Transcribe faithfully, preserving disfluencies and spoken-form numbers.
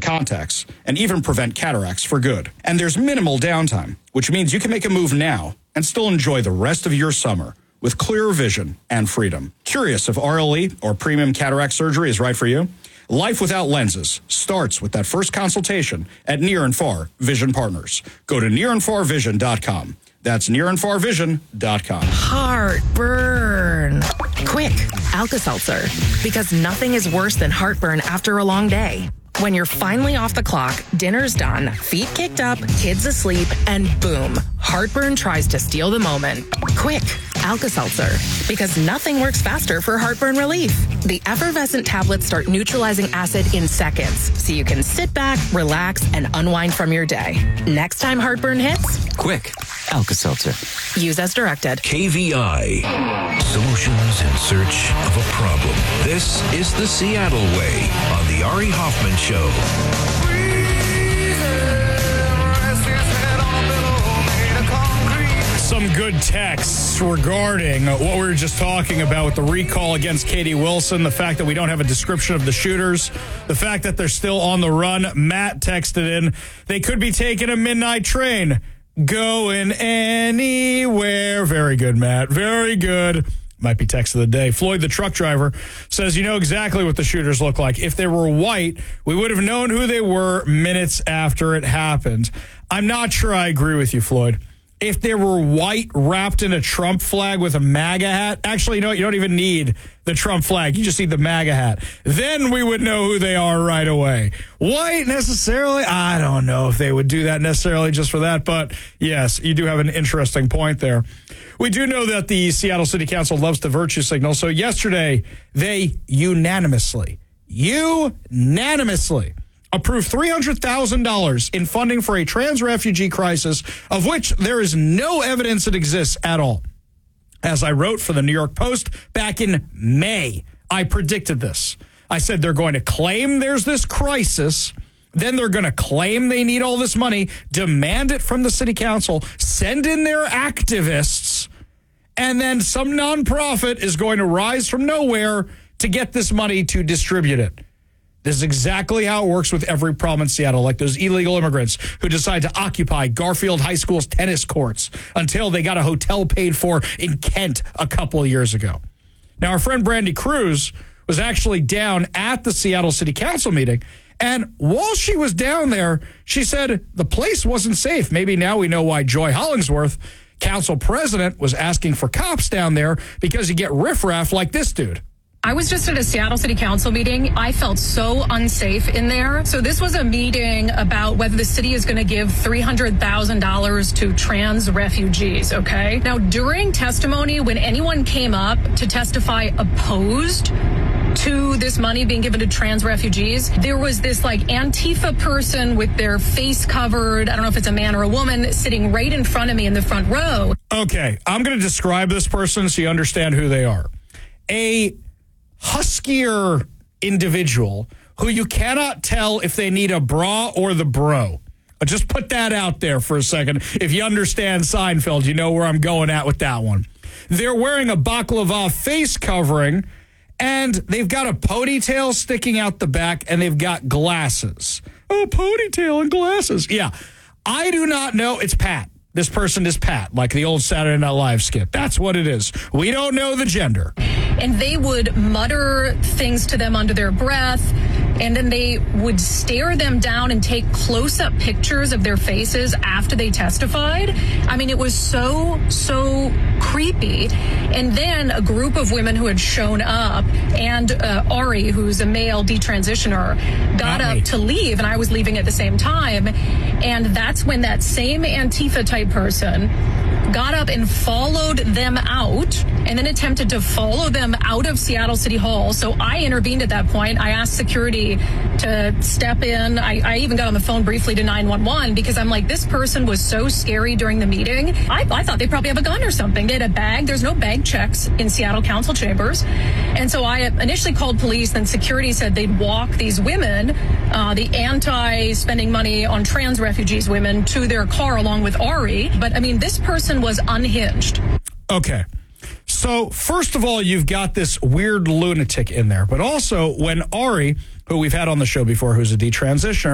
contacts and even prevent cataracts for good. And there's minimal downtime, which means you can make a move now and still enjoy the rest of your summer with clearer vision and freedom. Curious if R L E or premium cataract surgery is right for you? Life without lenses starts with that first consultation at Near and Far Vision Partners. Go to near and far vision dot com. That's near and far vision dot com. Heartburn. Quick, Alka-Seltzer. Because nothing is worse than heartburn after a long day. When you're finally off the clock, dinner's done, feet kicked up, kids asleep, and boom, heartburn tries to steal the moment. Quick, Alka-Seltzer. Because nothing works faster for heartburn relief. The effervescent tablets start neutralizing acid in seconds, so you can sit back, relax, and unwind from your day. Next time heartburn hits, quick, Alka-Seltzer. Use as directed. K V I. Solutions in search of a problem. This is the Seattle Way on the Ari Hoffman Show. Some good texts regarding what we were just talking about with the recall against Katie Wilson, the fact that we don't have a description of the shooters, the fact that they're still on the run. Matt texted in, they could be taking a midnight train, going anywhere. Very good, Matt. Very good. Might be text of the day. Floyd, the truck driver, says, you know exactly what the shooters look like. If they were white, we would have known who they were minutes after it happened. I'm not sure I agree with you, Floyd. If they were white wrapped in a Trump flag with a MAGA hat, actually, no, you don't even need the Trump flag. You just need the MAGA hat. Then we would know who they are right away. White necessarily? I don't know if they would do that necessarily just for that. But yes, you do have an interesting point there. We do know that the Seattle City Council loves the virtue signal. So yesterday, they unanimously, unanimously approved three hundred thousand dollars in funding for a trans refugee crisis, of which there is no evidence it exists at all. As I wrote for the New York Post back in May, I predicted this. I said they're going to claim there's this crisis, then they're going to claim they need all this money, demand it from the city council, send in their activists, and then some nonprofit is going to rise from nowhere to get this money to distribute it. This is exactly how it works with every problem in Seattle, like those illegal immigrants who decide to occupy Garfield High School's tennis courts until they got a hotel paid for in Kent a couple of years ago. Now, our friend Brandy Cruz was actually down at the Seattle City Council meeting, and while she was down there, she said the place wasn't safe. Maybe now we know why Joy Hollingsworth, council president, was asking for cops down there, because you get riffraff like this dude. I was just at a Seattle City Council meeting. I felt so unsafe in there. So this was a meeting about whether the city is going to give three hundred thousand dollars to trans refugees, okay? Now, during testimony, when anyone came up to testify opposed to this money being given to trans refugees, there was this like Antifa person with their face covered, I don't know if it's a man or a woman, sitting right in front of me in the front row. Okay, I'm going to describe this person so you understand who they are. A huskier individual who you cannot tell if they need a bra or the bro. I'll just put that out there for a second. If you understand Seinfeld, you know where I'm going at with that one. They're wearing a baklava face covering, and they've got a ponytail sticking out the back, and they've got glasses. Oh, ponytail and glasses. Yeah. I do not know. It's Pat. This person is Pat, like the old Saturday Night Live skit. That's what it is. We don't know the gender. And they would mutter things to them under their breath, and then they would stare them down and take close-up pictures of their faces after they testified. I mean, it was so, so creepy. And then a group of women who had shown up, and uh, Ari, who's a male detransitioner, got Not up me. to leave, and I was leaving at the same time. And that's when that same Antifa-type person got up and followed them out, and then attempted to follow them out of Seattle City Hall. So I intervened at that point. I asked security to step in. I, I even got on the phone briefly to nine one one, because I'm like, this person was so scary during the meeting. I, I thought they probably have a gun or something. They had a bag. There's no bag checks in Seattle council chambers. And so I initially called police. Then security said they'd walk these women, uh, the anti-spending money on trans refugees women, to their car along with Ari. But I mean, this person was unhinged. Okay. So, first of all, you've got this weird lunatic in there. But also, when Ari, who we've had on the show before, who's a detransitioner,